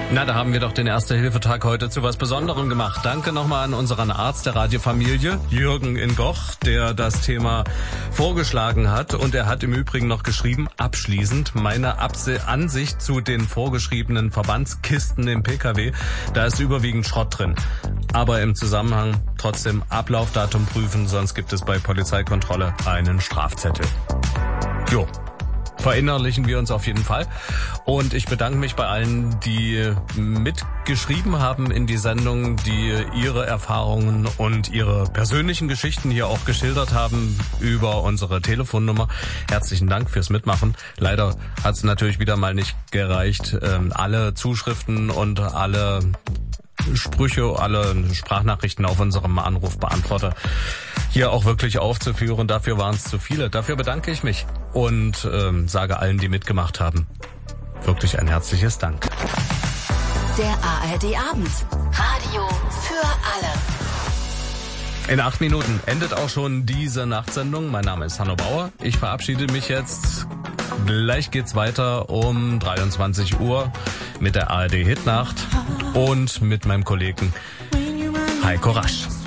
Na, da haben wir doch den Erste-Hilfe-Tag heute zu was Besonderem gemacht. Danke nochmal an unseren Arzt der Radiofamilie, Jürgen in Goch, der das Thema vorgeschlagen hat. Und er hat im Übrigen noch geschrieben, abschließend, meine Ansicht zu den vorgeschriebenen Verbandskisten im PKW, da ist überwiegend Schrott drin. Aber im Zusammenhang trotzdem Ablaufdatum prüfen, sonst gibt es bei Polizeikontrolle einen Strafzettel. Jo. Verinnerlichen wir uns auf jeden Fall. Und ich bedanke mich bei allen, die mitgeschrieben haben in die Sendung, die ihre Erfahrungen und ihre persönlichen Geschichten hier auch geschildert haben über unsere Telefonnummer. Herzlichen Dank fürs Mitmachen. Leider hat es natürlich wieder mal nicht gereicht, alle Zuschriften und alle Sprüche, alle Sprachnachrichten auf unserem Anrufbeantworter hier auch wirklich aufzuführen. Dafür waren es zu viele. Dafür bedanke ich mich und sage allen, die mitgemacht haben, wirklich ein herzliches Dank. Der ARD-Abend. Radio für alle. In 8 Minuten endet auch schon diese Nachtsendung. Mein Name ist Hanno Bauer. Ich verabschiede mich jetzt. Gleich geht's weiter um 23 Uhr mit der ARD Hitnacht und mit meinem Kollegen Heiko Rasch.